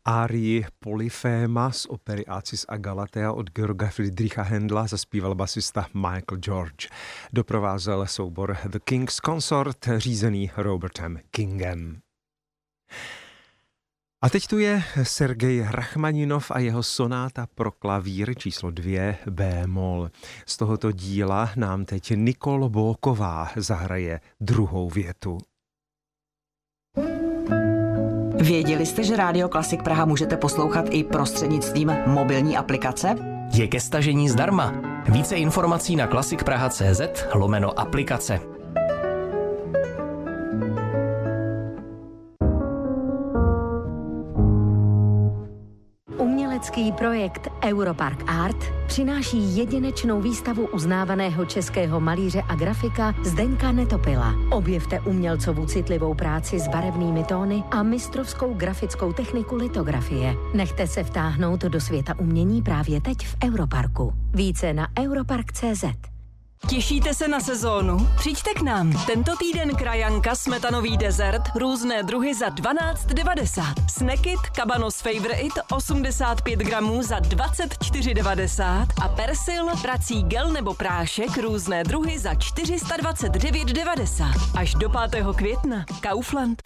Árii Polyphéma z opery Acis a Galatea od Georga Friedricha Händla zaspíval basista Michael George. Doprovázel soubor The King's Consort, řízený Robertem Kingem. A teď tu je Sergej Rachmaninov a jeho sonáta pro klavír číslo 2 B-moll. Z tohoto díla nám teď Nikol Bóková zahraje druhou větu. Věděli jste, že Rádio Klasik Praha můžete poslouchat i prostřednictvím mobilní aplikace? Je ke stažení zdarma. Více informací na klasikpraha.cz/aplikace. Umělecký projekt Europark Art přináší jedinečnou výstavu uznávaného českého malíře a grafika Zdeňka Netopila. Objevte umělcovu citlivou práci s barevnými tóny a mistrovskou grafickou techniku litografie. Nechte se vtáhnout do světa umění právě teď v Europarku. Více na europark.cz. Těšíte se na sezónu? Přijďte k nám. Tento týden krajanka, smetanový dezert, různé druhy za 12,90. Snackit, kabanos favorite 85 gramů za 24,90 a persil, prací gel nebo prášek, různé druhy za 429,90. Až do 5. května. Kaufland.